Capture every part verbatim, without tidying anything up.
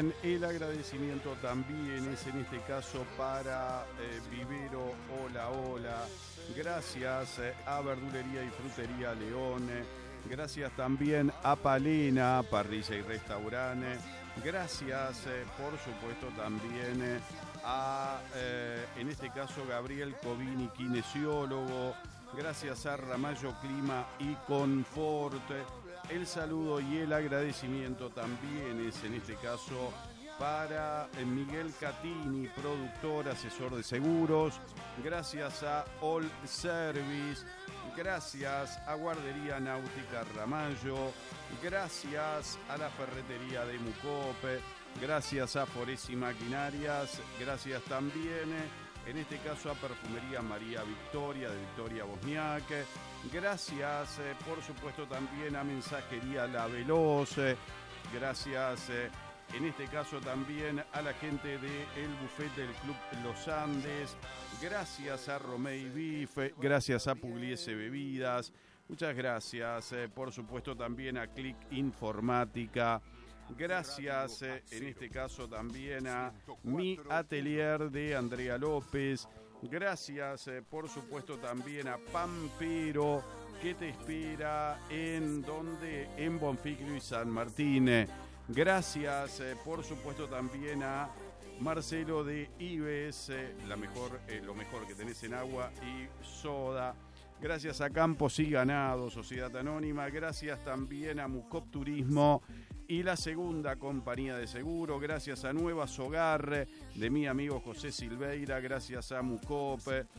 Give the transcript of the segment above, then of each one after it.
bien, el agradecimiento también es en este caso para eh, Vivero Hola Hola. Gracias eh, a Verdulería y Frutería León. Gracias también a Palena, Parrilla y Restaurante. Gracias, eh, por supuesto, también eh, a, eh, en este caso, Gabriel Covini, kinesiólogo. Gracias a Ramallo Clima y Confort. El saludo y el agradecimiento también es, en este caso, para Miguel Catini, productor, asesor de seguros. Gracias a All Service. Gracias a Guardería Náutica Ramallo. Gracias a la Ferretería de Mucope. Gracias a Foresi Maquinarias. Gracias también, en este caso, a Perfumería María Victoria de Victoria Bosniak. Gracias, eh, por supuesto, también a Mensajería La Veloz. Gracias, eh, en este caso, también a la gente del Buffet del Club Los Andes. Gracias a Romei Beef. Gracias a Pugliese Bebidas. Muchas gracias, eh, por supuesto, también a Click Informática. Gracias, eh, en este caso, también a Mi Atelier de Andrea López. Gracias, eh, por supuesto, también a Pampero, que te espera en donde en Bonfiglio y San Martín. Gracias, eh, por supuesto, también a Marcelo de Ives, eh, la mejor, eh, lo mejor que tenés en agua y soda. Gracias a Campos y Ganado, Sociedad Anónima. Gracias también a Mucop Turismo y la Segunda Compañía de Seguro. Gracias a Nuevas Hogar de mi amigo José Silveira. Gracias a Mucop.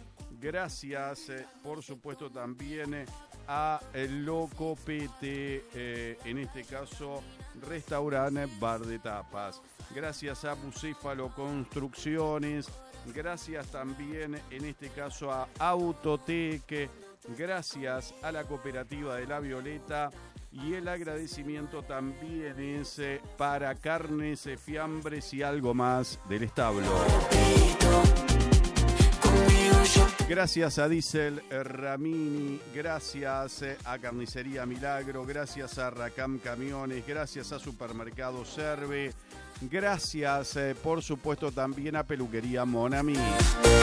Gracias, eh, por supuesto, también eh, a El Loco Pete, eh, en este caso, Restaurante Bar de Tapas. Gracias a Bucéfalo Construcciones. Gracias también, en este caso, a Autotec. Gracias a la Cooperativa de la Violeta. Y el agradecimiento también es eh, para Carnes, eh, Fiambres y algo más del establo. Gracias a Diesel Ramini, gracias eh, a Carnicería Milagro, gracias a Racam Camiones, gracias a Supermercado Serve, gracias, eh, por supuesto, también a Peluquería Monami.